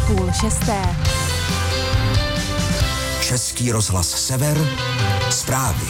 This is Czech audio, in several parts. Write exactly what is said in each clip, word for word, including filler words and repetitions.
půl šesté. Český rozhlas Sever, zprávy.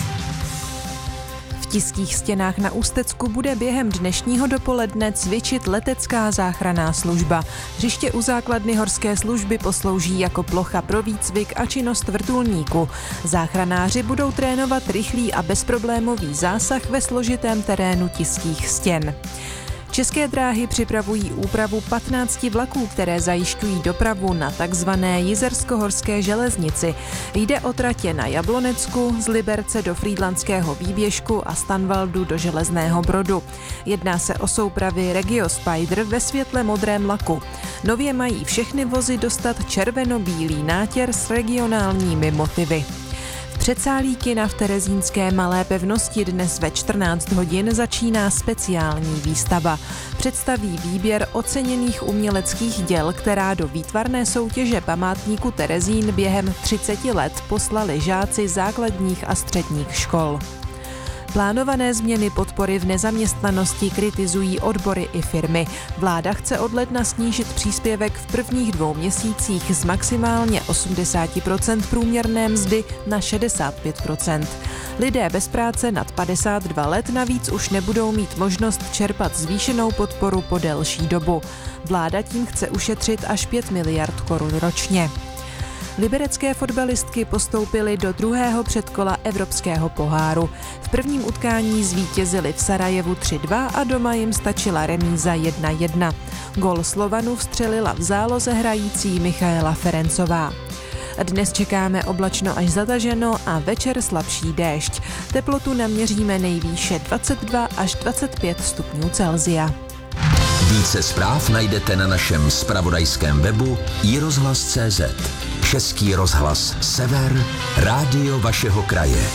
V Tiských Stěnách na Ústecku bude během dnešního dopoledne cvičit letecká záchranná služba. Hřiště u základny horské služby poslouží jako plocha pro výcvik a činnost vrtulníku. Záchranáři budou trénovat rychlý a bezproblémový zásah ve složitém terénu Tiských Stěn. České dráhy připravují úpravu patnácti vlaků, které zajišťují dopravu na takzvané Jizersko-horské železnici. Jde o tratě na Jablonecku, z Liberce do Frýdlantského Výběžku a Stanvaldu do Železného Brodu. Jedná se o soupravy Regio Spider ve světle modrém laku. Nově mají všechny vozy dostat červeno-bílý nátěr s regionálními motivy. Předsálí kina v terezínské Malé pevnosti dnes ve čtrnáct hodin začíná speciální výstava. Představí výběr oceněných uměleckých děl, která do výtvarné soutěže památníku Terezín během třiceti let poslali žáci základních a středních škol. Plánované změny podpory v nezaměstnanosti kritizují odbory i firmy. Vláda chce od ledna snížit příspěvek v prvních dvou měsících z maximálně osmdesát procent průměrné mzdy na šedesát pět procent. Lidé bez práce nad padesát dva let navíc už nebudou mít možnost čerpat zvýšenou podporu po delší dobu. Vláda tím chce ušetřit až pět miliard korun ročně. Liberecké fotbalistky postoupily do druhého předkola Evropského poháru. V prvním utkání zvítězili v Sarajevu tři dva a doma jim stačila remíza jedna jedna. Gól Slovanu vstřelila v záloze hrající Michaela Ferencová. Dnes čekáme oblačno až zataženo a večer slabší déšť. Teplotu naměříme nejvýše dvacet dva až dvacet pět stupňů Celsia. Více zpráv najdete na našem zpravodajském webu i rozhlas tečka cé zet. Český rozhlas Sever, rádio vašeho kraje.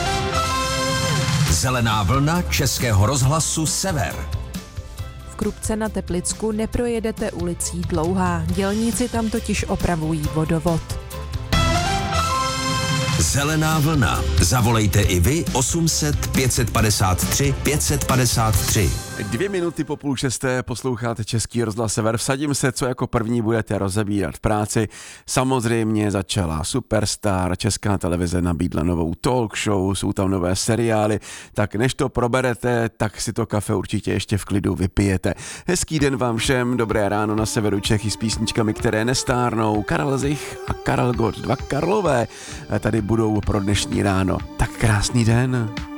Zelená vlna Českého rozhlasu Sever. V Krupce na Teplicku neprojedete ulicí Dlouhá. Dělníci tam totiž opravují vodovod. Zelená vlna. Zavolejte i vy osm set pět padesát tři pět padesát tři. Dvě minuty po půl šesté posloucháte Český rozhlas Sever. Vsadím se, co jako první budete rozebírat v práci. Samozřejmě začala Superstar, Česká televize nabídla novou talk show, jsou tam nové seriály, tak než to proberete, tak si to kafe určitě ještě v klidu vypijete. Hezký den vám všem, dobré ráno na severu Čechy s písničkami, které nestárnou. Karel Zich a Karel Gott, dva Karlové, tady budou pro dnešní ráno. Tak krásný den.